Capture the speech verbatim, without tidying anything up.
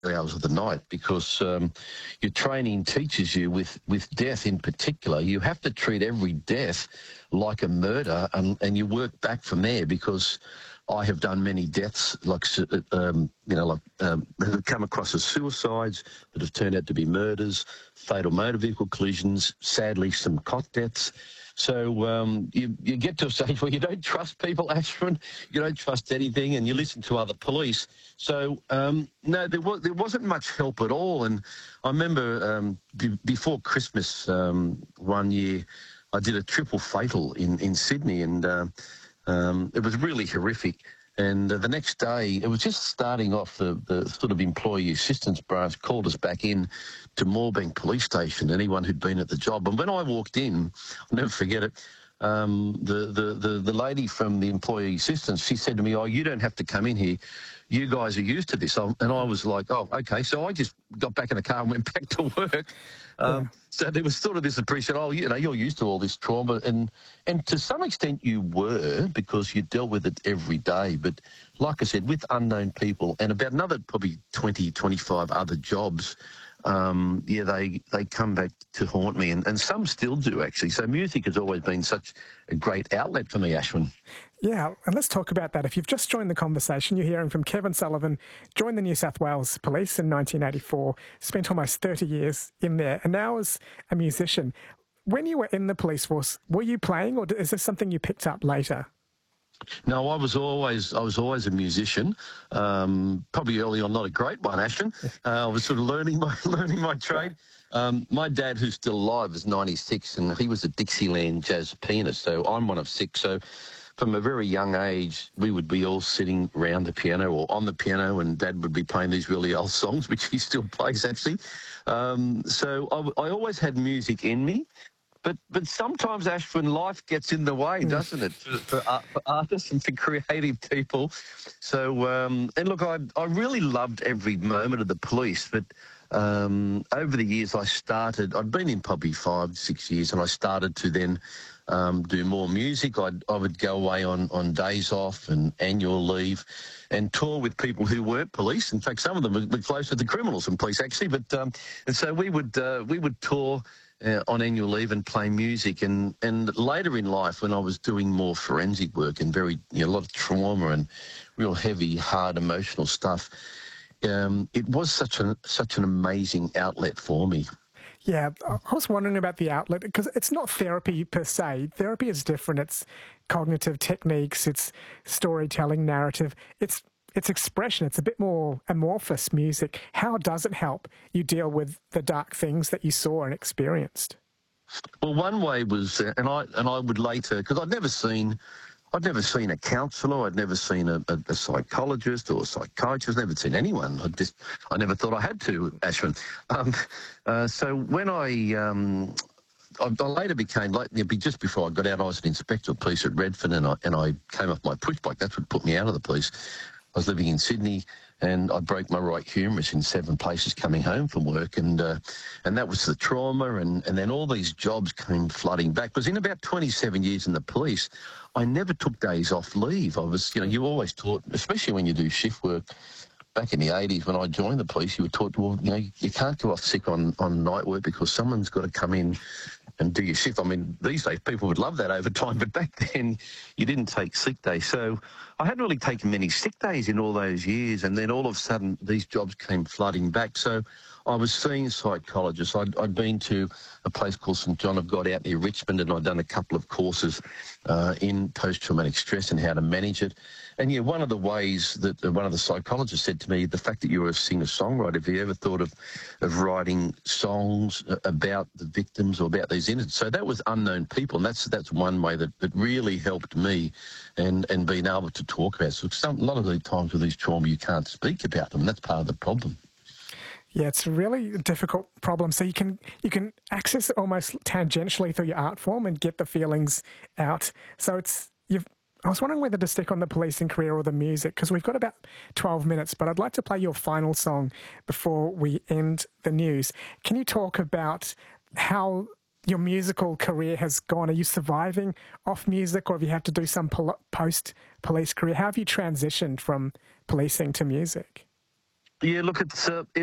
hours of the night because um, your training teaches you with, with death in particular, you have to treat every death like a murder and, and you work back from there because I have done many deaths, like, um, you know, like um, that have come across as suicides that have turned out to be murders, fatal motor vehicle collisions, sadly some cot deaths. So um, you, you get to a stage where you don't trust people, Ashwin, you don't trust anything, and you listen to other police. So, um, no, there, was, there wasn't much help at all. And I remember um, b- before Christmas um, one year, I did a triple fatal in, in Sydney, and uh, um, it was really horrific. And uh, the next day, it was just starting off, the, the sort of employee assistance branch called us back in to Moorebank Police Station, anyone who'd been at the job. And when I walked in, I'll never forget it, um, the, the, the, the lady from the employee assistance, she said to me, "Oh, you don't have to come in here. You guys are used to this." And I was like, "Oh, okay." So I just got back in the car and went back to work. Um, yeah. So there was sort of this impression, oh, you know, you're used to all this trauma. And, and to some extent you were, because you dealt with it every day. But like I said, with unknown people and about another probably twenty, twenty-five other jobs, um, yeah, they, they come back to haunt me. And, and some still do, actually. So music has always been such a great outlet for me, Ashwin. Yeah, and let's talk about that. If you've just joined the conversation, you're hearing from Kevin Sullivan, joined the New South Wales Police in nineteen eighty-four, spent almost thirty years in there, and now as a musician. When you were in the police force, were you playing, or is this something you picked up later? No, I was always I was always a musician. Um, probably early on, not a great one, Ashton. Uh, I was sort of learning my learning my trade. Um, my dad, who's still alive, is ninety-six, and he was a Dixieland jazz pianist. So I'm one of six. So from a very young age, we would be all sitting around the piano or on the piano, and Dad would be playing these really old songs, which he still plays, actually. Um, so I, I always had music in me. But but sometimes, Ashwin, life gets in the way, doesn't it, for, for, art, for artists and for creative people. So, um, and look, I, I really loved every moment of the police, but um, over the years I started, I'd been in probably five, six years, and I started to then um, do more music. I'd, I would go away on, on days off and annual leave and tour with people who weren't police. In fact, some of them were closer to criminals than police, actually. But um, and so we would uh, we would tour Uh, on annual leave and play music, and and later in life when I was doing more forensic work and very, you know, a lot of trauma and real heavy, hard, emotional stuff, um, it was such an such an amazing outlet for me. Yeah, I was wondering about the outlet, because it's not therapy per se. Therapy is different. It's cognitive techniques, it's storytelling, narrative, it's it's expression. It's a bit more amorphous music. How does it help you deal with the dark things that you saw and experienced? Well, one way was, uh, and I and I would later, because I'd never seen, I'd never seen a counsellor, I'd never seen a, a, a psychologist or a psychiatrist, never seen anyone. I just, I never thought I had to, Ashwin. Um, uh, so when I, um, I, I later became, like, just before I got out, I was an inspector of police at Redfern, and I and I came off my push bike. That's what put me out of the police. I was living in Sydney, and I broke my right humerus in seven places coming home from work, and uh, and that was the trauma, and, and then all these jobs came flooding back. Because in about twenty-seven years in the police, I never took days off leave. I was, you know, you always taught, especially when you do shift work. Back in the eighties, when I joined the police, you were taught, well, you know, you can't go off sick on, on night work because someone's got to come in and do your shift. I mean, these days people would love that overtime, but back then you didn't take sick days. So I hadn't really taken many sick days in all those years, and then all of a sudden these jobs came flooding back. So I was seeing psychologists. I'd, I'd been to a place called St John of God out near Richmond, and I'd done a couple of courses uh, in post-traumatic stress and how to manage it. And, yeah, one of the ways that uh, one of the psychologists said to me, the fact that you're a singer-songwriter, have you ever thought of, of writing songs about the victims or about these incidents? So that was unknown people, and that's that's one way that, that really helped me and, and being able to talk about it. So some, a lot of the times with these trauma, you can't speak about them, and that's part of the problem. Yeah, it's a really difficult problem. So you can you can access it almost tangentially through your art form and get the feelings out. So it's you've. I was wondering whether to stick on the policing career or the music, because we've got about twelve minutes, but I'd like to play your final song before we end the news. Can you talk about how your musical career has gone? Are you surviving off music, or have you had to do some pol- post-police career? How have you transitioned from policing to music? Yeah, look, it's uh,